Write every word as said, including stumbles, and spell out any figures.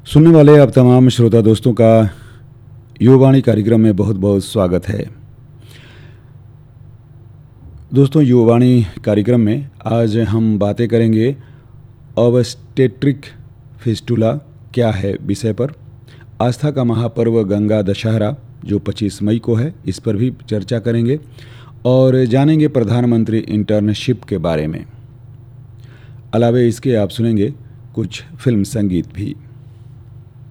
सुनने वाले आप तमाम श्रोता दोस्तों का युवावाणी कार्यक्रम में बहुत बहुत स्वागत है। दोस्तों, युवावाणी कार्यक्रम में आज हम बातें करेंगे ऑब्स्टेट्रिक फिस्टुला क्या है विषय पर। आस्था का महापर्व गंगा दशहरा जो पच्चीस मई को है, इस पर भी चर्चा करेंगे और जानेंगे प्रधानमंत्री इंटर्नशिप के बारे में। अलावे इसके आप सुनेंगे कुछ फिल्म संगीत भी।